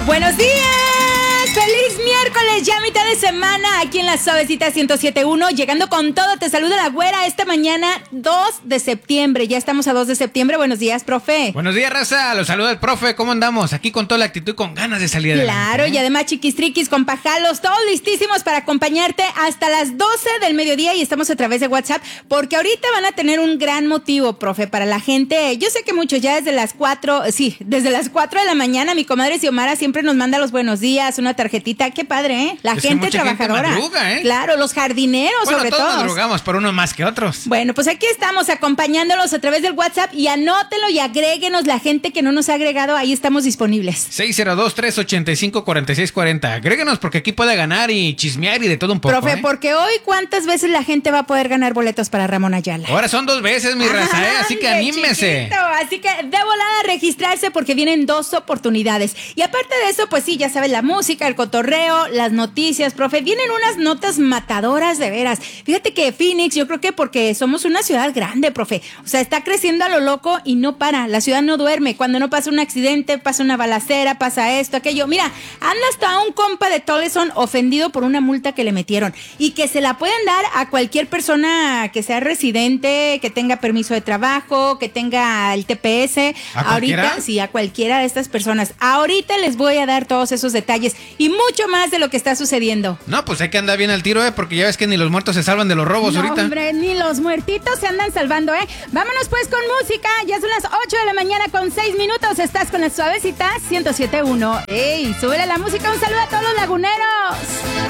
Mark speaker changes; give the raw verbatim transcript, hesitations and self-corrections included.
Speaker 1: Buenos días, feliz miércoles, ya mitad de semana aquí en la Suavecita ciento siete punto uno, llegando con todo, te saluda la güera esta mañana dos de septiembre, ya estamos a dos de septiembre, buenos días, profe.
Speaker 2: Buenos días, raza, los saluda el profe, ¿cómo andamos? Aquí con toda la actitud y con ganas de salir adelante.
Speaker 1: Claro, ¿eh? Y además chiquistriquis con pajalos, todos listísimos para acompañarte hasta las doce del mediodía y estamos a través de WhatsApp, porque ahorita van a tener un gran motivo, profe, para la gente, yo sé que muchos ya desde las cuatro, sí, desde las cuatro de la mañana, mi comadre Xiomara siempre nos manda los buenos días, una tarjetita, qué padre, ¿eh? La
Speaker 2: es
Speaker 1: gente
Speaker 2: que mucha
Speaker 1: trabajadora.
Speaker 2: Gente madruga, ¿eh?
Speaker 1: Claro, los jardineros,
Speaker 2: bueno,
Speaker 1: sobre todo.
Speaker 2: Todos madrugamos, por unos más que otros.
Speaker 1: Bueno, pues aquí estamos acompañándolos a través del WhatsApp y anótenlo y agréguenos la gente que no nos ha agregado, ahí estamos disponibles.
Speaker 2: seis cero dos, tres ocho cinco, cuatro seis cuatro cero. Agréguenos porque aquí puede ganar y chismear y de todo un poco.
Speaker 1: Profe,
Speaker 2: ¿eh?
Speaker 1: porque hoy ¿cuántas veces la gente va a poder ganar boletos para Ramón Ayala?
Speaker 2: Ahora son dos veces, mi raza, ¿eh? Así que anímese.
Speaker 1: Chiquito. Así que de volada registrarse porque vienen dos oportunidades. Y aparte de eso, pues sí, ya sabes, la música, el cotorreo, las noticias, profe, vienen unas notas matadoras de veras. Fíjate que Phoenix, yo creo que porque somos una ciudad grande, profe, o sea, está creciendo a lo loco y no para, la ciudad no duerme. Cuando no pasa un accidente, pasa una balacera, pasa esto, aquello. Mira, anda hasta un compa de Tolleson ofendido por una multa que le metieron y que se la pueden dar a cualquier persona que sea residente, que tenga permiso de trabajo, que tenga el T P S.
Speaker 2: ¿A
Speaker 1: ahorita,
Speaker 2: cualquiera?
Speaker 1: sí, a cualquiera de estas personas. Ahorita les voy a dar todos esos detalles y mucho más de lo que está sucediendo.
Speaker 2: No, pues hay que andar bien al tiro, ¿eh? Porque ya ves que ni los muertos se salvan de los robos
Speaker 1: No,
Speaker 2: ahorita.
Speaker 1: hombre, ni los muertitos se andan salvando, ¿eh? Vámonos pues con música. Ya son las ocho de la mañana con seis minutos. Estás con la Suavecita ciento siete punto uno. ¡Ey! Súbele la música. Un saludo a todos los laguneros.